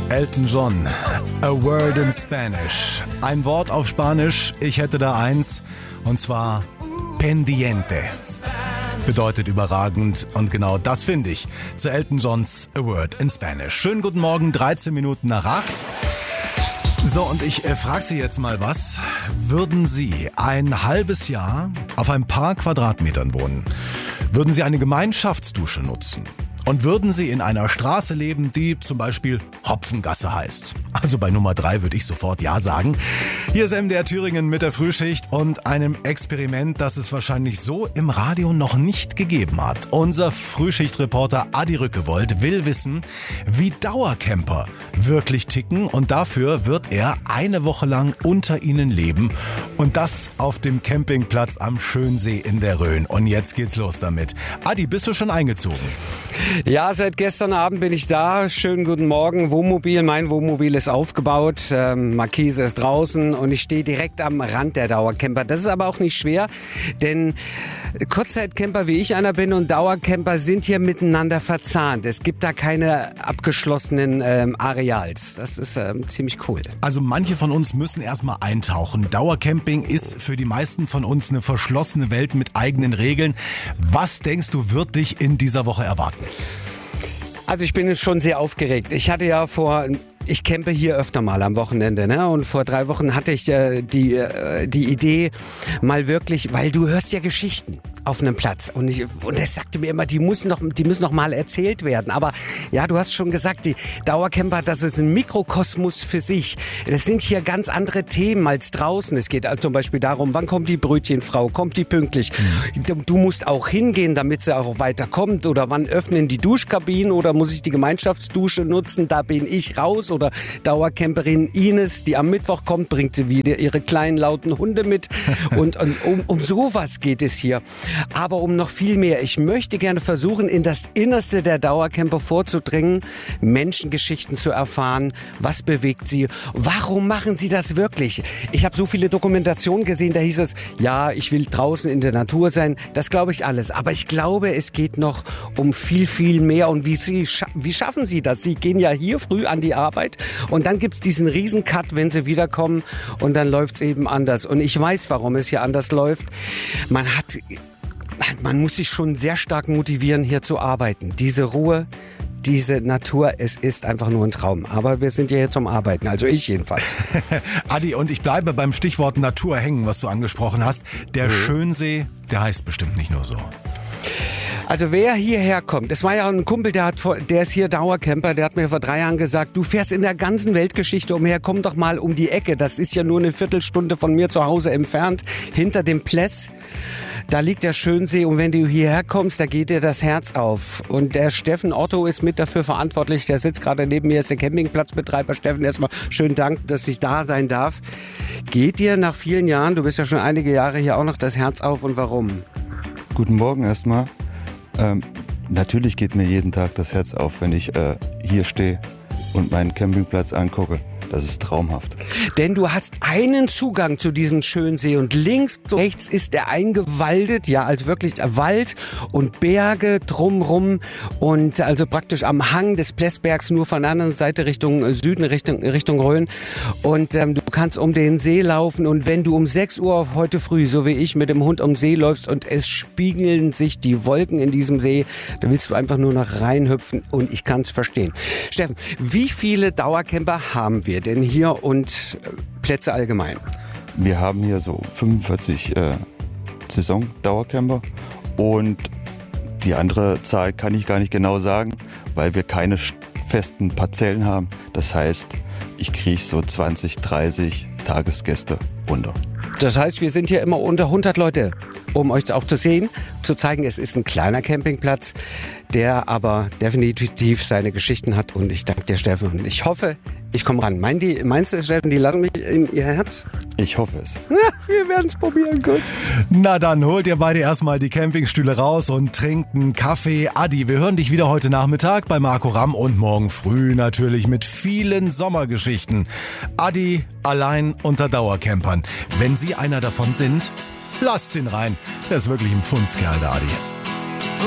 Elton John, A Word in Spanish. Ein Wort auf Spanisch, ich hätte da eins, und zwar pendiente. Bedeutet überragend, und genau das finde ich zu Elton Johns A Word in Spanish. Schönen guten Morgen, 13 Minuten nach 8. So, und ich frage Sie jetzt mal was. Würden Sie ein halbes Jahr auf ein paar Quadratmetern wohnen? Würden Sie eine Gemeinschaftsdusche nutzen? Und würden Sie in einer Straße leben, die zum Beispiel Hopfengasse heißt? Also bei Nummer 3 würde ich sofort Ja sagen. Hier ist MDR Thüringen mit der Frühschicht und einem Experiment, das es wahrscheinlich so im Radio noch nicht gegeben hat. Unser Frühschichtreporter Adi Rückewold will wissen, wie Dauercamper wirklich ticken, und dafür wird er eine Woche lang unter ihnen leben, und das auf dem Campingplatz am Schönsee in der Rhön. Und jetzt geht's los damit. Adi, bist du schon eingezogen? Ja, seit gestern Abend bin ich da. Schönen guten Morgen. Wohnmobil, mein Wohnmobil ist aufgebaut. Markise ist draußen und ich stehe direkt am Rand der Dauercamper. Das ist aber auch nicht schwer, denn Kurzzeitcamper, wie ich einer bin, und Dauercamper sind hier miteinander verzahnt. Es gibt da keine abgeschlossenen Areals. Das ist ziemlich cool. Also manche von uns müssen erstmal eintauchen. Dauercamping ist für die meisten von uns eine verschlossene Welt mit eigenen Regeln. Was denkst du, wird dich in dieser Woche erwarten? Also ich bin schon sehr aufgeregt. Ich campe hier öfter mal am Wochenende, ne? Und vor 3 Wochen hatte ich die Idee, mal wirklich, weil du hörst ja Geschichten auf einem Platz, und er sagte mir immer, die müssen noch mal erzählt werden. Aber ja, du hast schon gesagt, die Dauercamper, das ist ein Mikrokosmos für sich. Das sind hier ganz andere Themen als draußen. Es geht also zum Beispiel darum, wann kommt die Brötchenfrau, kommt die pünktlich? Du musst auch hingehen, damit sie auch weiterkommt. Oder wann öffnen die Duschkabinen, oder muss ich die Gemeinschaftsdusche nutzen? Da bin ich raus. Oder Dauercamperin Ines, die am Mittwoch kommt, bringt sie wieder ihre kleinen lauten Hunde mit. Und um sowas geht es hier. Aber um noch viel mehr. Ich möchte gerne versuchen, in das Innerste der Dauercamper vorzudringen, Menschengeschichten zu erfahren. Was bewegt sie? Warum machen sie das wirklich? Ich habe so viele Dokumentationen gesehen, da hieß es, ja, ich will draußen in der Natur sein. Das glaube ich alles. Aber ich glaube, es geht noch um viel, viel mehr. Und wie schaffen sie das? Sie gehen ja hier früh an die Arbeit, und dann gibt es diesen riesen Cut, wenn sie wiederkommen, und dann läuft es eben anders. Und ich weiß, warum es hier anders läuft. Man muss sich schon sehr stark motivieren, hier zu arbeiten. Diese Ruhe, diese Natur, es ist einfach nur ein Traum. Aber wir sind ja hier zum Arbeiten, also ich jedenfalls. Adi, und ich bleibe beim Stichwort Natur hängen, was du angesprochen hast. Der Schönsee, der heißt bestimmt nicht nur so. Also wer hierher kommt, es war ja ein Kumpel, der ist hier Dauercamper, der hat mir vor 3 Jahren gesagt, du fährst in der ganzen Weltgeschichte umher, komm doch mal um die Ecke. Das ist ja nur eine Viertelstunde von mir zu Hause entfernt, hinter dem Pless. Da liegt der Schönsee, und wenn du hierher kommst, da geht dir das Herz auf. Und der Steffen Otto ist mit dafür verantwortlich, der sitzt gerade neben mir, ist der Campingplatzbetreiber. Steffen, erstmal schönen Dank, dass ich da sein darf. Geht dir nach vielen Jahren, du bist ja schon einige Jahre hier, auch noch das Herz auf, und warum? Guten Morgen erstmal. Natürlich geht mir jeden Tag das Herz auf, wenn ich hier stehe und meinen Campingplatz angucke. Das ist traumhaft. Denn du hast einen Zugang zu diesem Schönsee, und links und rechts ist er eingewaldet, ja, also wirklich Wald und Berge drumrum, und also praktisch am Hang des Plessbergs, nur von der anderen Seite Richtung Süden, Richtung Rhön. Und du kannst um den See laufen, und wenn du um 6 Uhr heute früh, so wie ich, mit dem Hund um den See läufst und es spiegeln sich die Wolken in diesem See, dann willst du einfach nur noch reinhüpfen, und ich kann es verstehen. Steffen, wie viele Dauercamper haben wir denn hier und Plätze allgemein? Wir haben hier so 45 Saison-Dauercamper, und die andere Zahl kann ich gar nicht genau sagen, weil wir keine festen Parzellen haben. Das heißt, ich kriege so 20, 30 Tagesgäste runter. Das heißt, wir sind hier immer unter 100 Leute, um euch auch zu sehen, zu zeigen, es ist ein kleiner Campingplatz, der aber definitiv seine Geschichten hat, und ich danke dir, Steffen, und ich hoffe, ich komme ran. Meinst du, Steffen, die lassen mich in ihr Herz? Ich hoffe es. Ja, wir werden es probieren, gut. Na dann, holt ihr beide erstmal die Campingstühle raus und trinkt einen Kaffee. Adi, wir hören dich wieder heute Nachmittag bei Marco Ramm, und morgen früh natürlich mit vielen Sommergeschichten. Adi allein unter Dauercampern. Wenn Sie einer davon sind, lasst ihn rein. Der ist wirklich ein Fundskerl, der Adi.